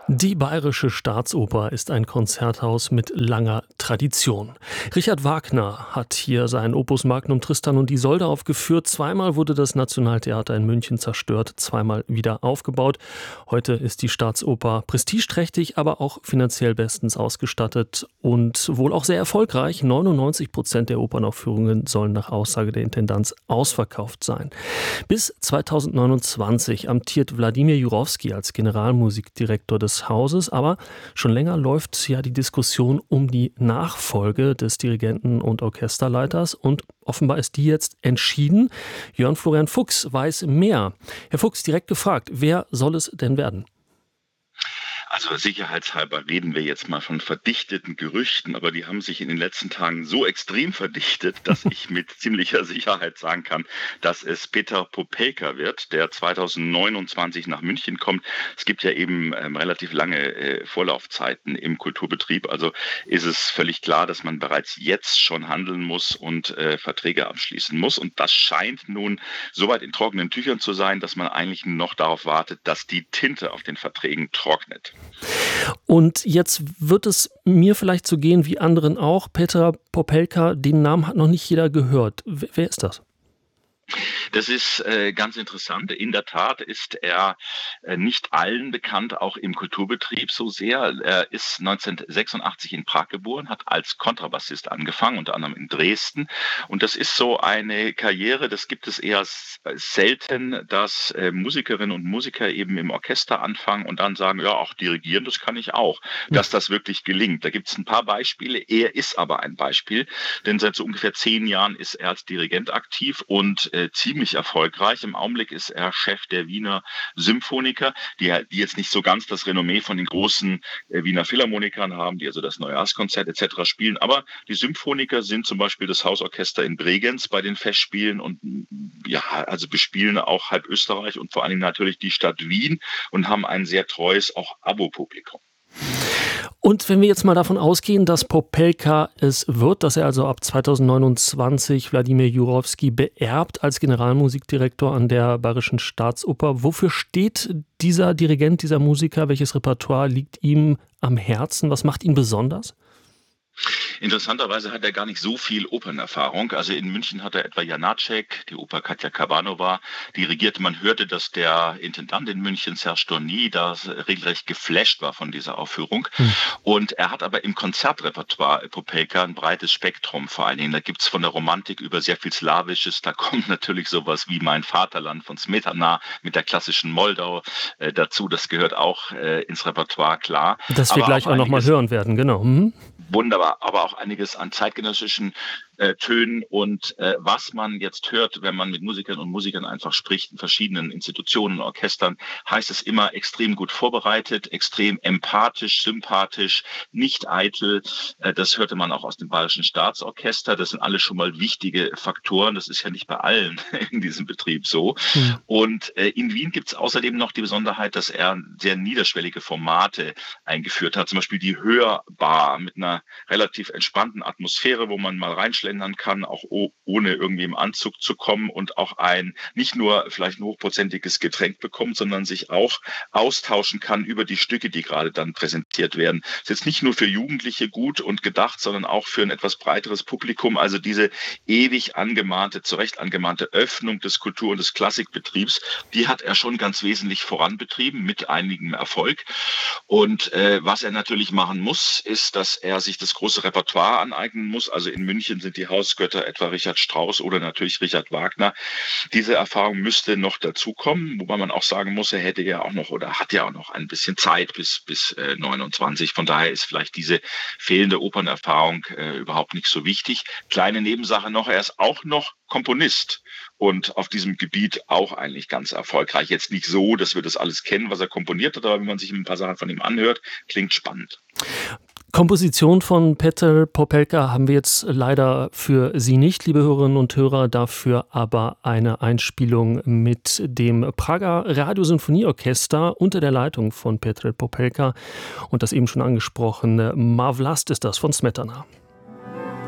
Die Bayerische Staatsoper ist ein Konzerthaus mit langer Tradition. Richard Wagner hat hier sein Opus Magnum Tristan und Isolde aufgeführt. Zweimal wurde das Nationaltheater in München zerstört, zweimal wieder aufgebaut. Heute ist die Staatsoper prestigeträchtig, aber auch finanziell bestens ausgestattet und wohl auch sehr erfolgreich. 99% der Opernaufführungen sollen nach Aussage der Intendanz ausverkauft sein. Bis 2029 amtiert Wladimir Jurowski als Generalmusikdirektor des Hauses, aber schon länger läuft ja die Diskussion um die Nachfolge des Dirigenten und Orchesterleiters und offenbar ist die jetzt entschieden. Jörn Florian Fuchs weiß mehr. Herr Fuchs, direkt gefragt, wer soll es denn werden? Also sicherheitshalber reden wir jetzt mal von verdichteten Gerüchten, aber die haben sich in den letzten Tagen so extrem verdichtet, dass ich mit ziemlicher Sicherheit sagen kann, dass es Peter Popelka wird, der 2029 nach München kommt. Es gibt ja eben relativ lange Vorlaufzeiten im Kulturbetrieb, also ist es völlig klar, dass man bereits jetzt schon handeln muss und Verträge abschließen muss. Und das scheint nun soweit in trockenen Tüchern zu sein, dass man eigentlich noch darauf wartet, dass die Tinte auf den Verträgen trocknet. Und jetzt wird es mir vielleicht so gehen wie anderen auch. Peter Popelka, den Namen hat noch nicht jeder gehört. Wer ist das? Das ist ganz interessant. In der Tat ist er nicht allen bekannt, auch im Kulturbetrieb so sehr. Er ist 1986 in Prag geboren, hat als Kontrabassist angefangen, unter anderem in Dresden. Und das ist so eine Karriere, das gibt es eher selten, dass Musikerinnen und Musiker eben im Orchester anfangen und dann sagen, ja, auch dirigieren, das kann ich auch. Dass das wirklich gelingt. Da gibt es ein paar Beispiele. Er ist aber ein Beispiel, denn seit so ungefähr 10 Jahren ist er als Dirigent aktiv und ziemlich erfolgreich. Im Augenblick ist er Chef der Wiener Symphoniker, die jetzt nicht so ganz das Renommee von den großen Wiener Philharmonikern haben, die also das Neujahrskonzert etc. spielen. Aber die Symphoniker sind zum Beispiel das Hausorchester in Bregenz bei den Festspielen und ja, also bespielen auch halb Österreich und vor allen Dingen natürlich die Stadt Wien und haben ein sehr treues auch Abo-Publikum. Und wenn wir jetzt mal davon ausgehen, dass Popelka es wird, dass er also ab 2029 Wladimir Jurowski beerbt als Generalmusikdirektor an der Bayerischen Staatsoper, wofür steht dieser Dirigent, dieser Musiker? Welches Repertoire liegt ihm am Herzen? Was macht ihn besonders? Interessanterweise hat er gar nicht so viel Opernerfahrung. Also in München hat er etwa Janáček, die Oper Katja Kabanova dirigiert. Man hörte, dass der Intendant in München, Serge Dorny, da regelrecht geflasht war von dieser Aufführung. Und er hat aber im Konzertrepertoire Popelka ein breites Spektrum vor allen Dingen. Da gibt es von der Romantik über sehr viel Slawisches. Da kommt natürlich sowas wie Mein Vaterland von Smetana mit der klassischen Moldau dazu. Das gehört auch ins Repertoire, klar. Das wir gleich auch noch mal hören werden, genau. Wunderbar, aber auch einiges an zeitgenössischen Tönen und was man jetzt hört, wenn man mit Musikerinnen und Musikern einfach spricht in verschiedenen Institutionen und Orchestern, heißt es immer extrem gut vorbereitet, extrem empathisch, sympathisch, nicht eitel. Das hörte man auch aus dem Bayerischen Staatsorchester. Das sind alles schon mal wichtige Faktoren. Das ist ja nicht bei allen in diesem Betrieb so. Und in Wien gibt es außerdem noch die Besonderheit, dass er sehr niederschwellige Formate eingeführt hat. Zum Beispiel die Hörbar mit einer relativ entspannten Atmosphäre, wo man mal reinschlägt kann, auch ohne irgendwie im Anzug zu kommen und auch nicht nur vielleicht ein hochprozentiges Getränk bekommt, sondern sich auch austauschen kann über die Stücke, die gerade dann präsentiert werden. Das ist jetzt nicht nur für Jugendliche gut und gedacht, sondern auch für ein etwas breiteres Publikum. Also diese ewig angemahnte, zu Recht angemahnte Öffnung des Kultur- und des Klassikbetriebs, die hat er schon ganz wesentlich voranbetrieben, mit einigem Erfolg. Und was er natürlich machen muss, ist, dass er sich das große Repertoire aneignen muss. Also in München sind die Hausgötter etwa Richard Strauss oder natürlich Richard Wagner. Diese Erfahrung müsste noch dazukommen, wobei man auch sagen muss, er hätte ja auch noch oder hat ja auch noch ein bisschen Zeit bis 29. Von daher ist vielleicht diese fehlende Opernerfahrung überhaupt nicht so wichtig. Kleine Nebensache noch, er ist auch noch Komponist und auf diesem Gebiet auch eigentlich ganz erfolgreich. Jetzt nicht so, dass wir das alles kennen, was er komponiert hat, aber wenn man sich ein paar Sachen von ihm anhört, klingt spannend. Komposition von Peter Popelka haben wir jetzt leider für Sie nicht, liebe Hörerinnen und Hörer, dafür aber eine Einspielung mit dem Prager Radiosinfonieorchester unter der Leitung von Peter Popelka und das eben schon angesprochene Má vlast ist das von Smetana.